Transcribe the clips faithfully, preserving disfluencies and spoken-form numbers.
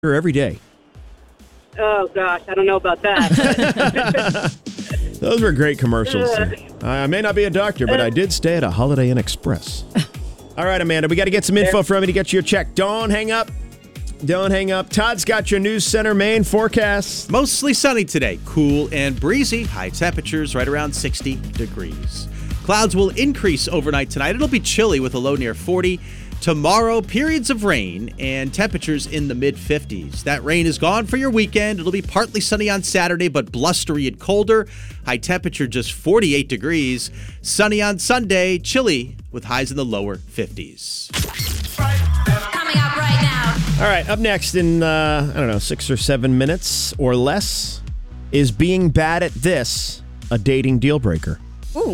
every day. Oh, gosh, I don't know about that. Those were great commercials. I may not be a doctor, but I did stay at a Holiday Inn Express. All right, Amanda, we got to get some info from you to get you a check. Don't hang up. Don't hang up. Todd's got your News Center Maine forecast. Mostly sunny today. Cool and breezy. High temperatures right around sixty degrees. Clouds will increase overnight tonight. It'll be chilly with a low near forty. Tomorrow, periods of rain and temperatures in the mid-fifties. That rain is gone for your weekend. It'll be partly sunny on Saturday, but blustery and colder. High temperature just forty-eight degrees. Sunny on Sunday, chilly with highs in the lower fifties. Coming up right now. All right, up next in, uh, I don't know, six or seven minutes or less, is being bad at this a dating deal breaker? Ooh.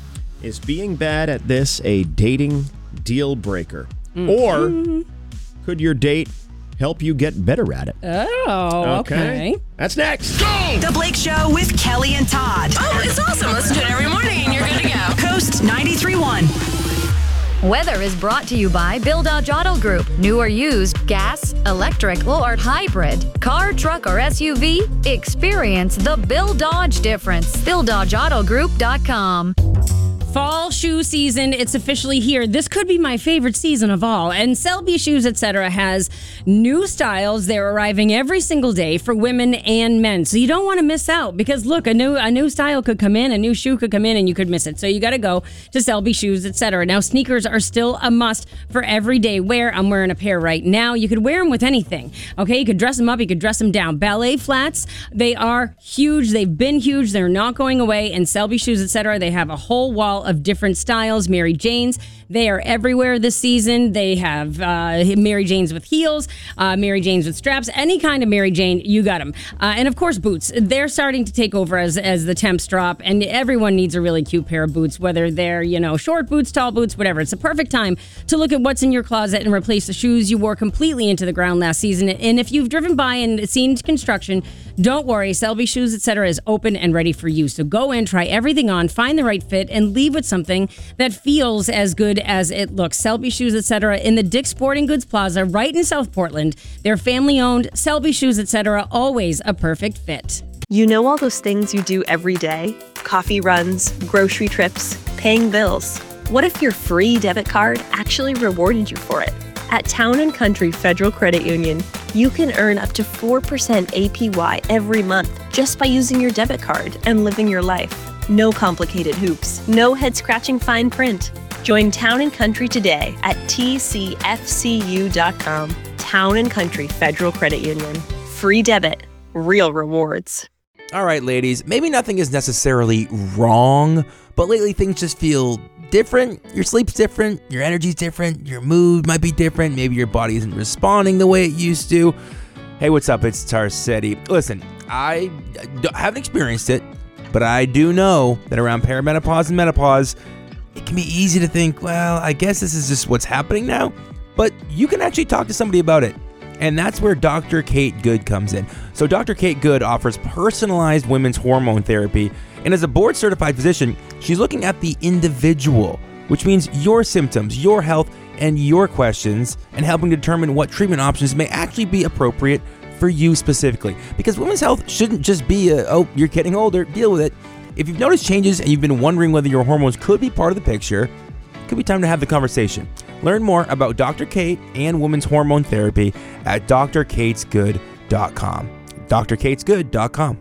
Is being bad at this a dating deal breaker? Mm. Or could your date help you get better at it? Oh, okay. okay. That's next. Go! The Blake Show with Kelly and Todd. Oh, it's awesome. Listen to it every morning and you're good to go. Coast ninety-three point one. Weather is brought to you by Bill Dodge Auto Group. New or used, gas, electric, or hybrid. Car, truck, or S U V? Experience the Bill Dodge difference. Bill Dodge Auto Group dot com. Fall shoe season, it's officially here. This could be my favorite season of all. And Selby Shoes, et cetera has new styles. They're arriving every single day for women and men. So you don't want to miss out because look, a new a new style could come in, a new shoe could come in and you could miss it. So you got to go to Selby Shoes, et cetera. Now sneakers are still a must for everyday wear. I'm wearing a pair right now. You could wear them with anything. Okay, you could dress them up, you could dress them down. Ballet flats, they are huge. They've been huge. They're not going away. And Selby Shoes, et cetera, they have a whole wall of different styles. Mary Janes, they are everywhere this season. They have uh, Mary Janes with heels, uh, Mary Janes with straps, any kind of Mary Jane, you got them. Uh, and of course, boots. They're starting to take over as as the temps drop, and everyone needs a really cute pair of boots, whether they're, you know, short boots, tall boots, whatever. It's a perfect time to look at what's in your closet and replace the shoes you wore completely into the ground last season. And if you've driven by and seen construction, don't worry. Selby Shoes, et cetera is open and ready for you. So go in, try everything on, find the right fit, and leave with something that feels as good as it looks. Selby Shoes, et cetera in the Dick's Sporting Goods Plaza right in South Portland. They're family-owned. Selby Shoes, et cetera always a perfect fit. You know all those things you do every day? Coffee runs, grocery trips, paying bills. What if your free debit card actually rewarded you for it? At Town and Country Federal Credit Union, you can earn up to four percent A P Y every month just by using your debit card and living your life. No complicated hoops, no head-scratching fine print. Join Town and Country today at T C F C U dot com. Town and Country Federal Credit Union. Free debit, real rewards. All right, ladies, maybe nothing is necessarily wrong, but lately things just feel different. Your sleep's different, your energy's different, your mood might be different, maybe your body isn't responding the way it used to. Hey, what's up? It's Tar City. Listen, I haven't experienced it, but I do know that around perimenopause and menopause, it can be easy to think, well, I guess this is just what's happening now, but you can actually talk to somebody about it. And that's where Doctor Kate Good comes in. So Doctor Kate Good offers personalized women's hormone therapy. And as a board-certified physician, she's looking at the individual, which means your symptoms, your health, and your questions, and helping determine what treatment options may actually be appropriate for you specifically. Because women's health shouldn't just be a, oh, you're getting older, deal with it. If you've noticed changes and you've been wondering whether your hormones could be part of the picture, it could be time to have the conversation. Learn more about Doctor Kate and women's hormone therapy at D R Kates Good dot com. D R Kates Good dot com.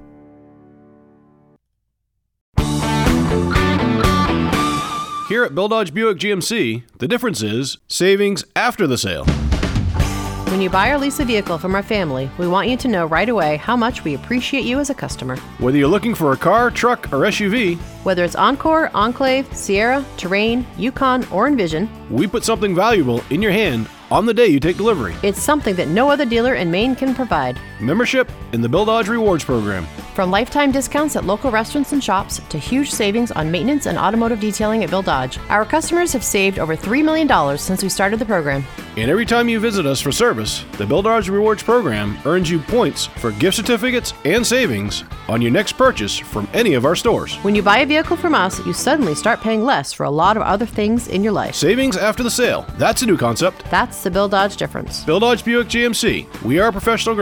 Here at Bill Dodge Buick G M C, the difference is savings after the sale. When you buy or lease a vehicle from our family, we want you to know right away how much we appreciate you as a customer. Whether you're looking for a car, truck, or S U V, whether it's Encore, Enclave, Sierra, Terrain, Yukon, or Envision, we put something valuable in your hand on the day you take delivery. It's something that no other dealer in Maine can provide. Membership in the Bill Dodge Rewards Program. From lifetime discounts at local restaurants and shops to huge savings on maintenance and automotive detailing at Bill Dodge, our customers have saved over three million dollars since we started the program. And every time you visit us for service, the Bill Dodge Rewards Program earns you points for gift certificates and savings on your next purchase from any of our stores. When you buy a vehicle from us, you suddenly start paying less for a lot of other things in your life. Savings after the sale. That's a new concept. That's the Bill Dodge difference. Bill Dodge Buick G M C. We are professional grade.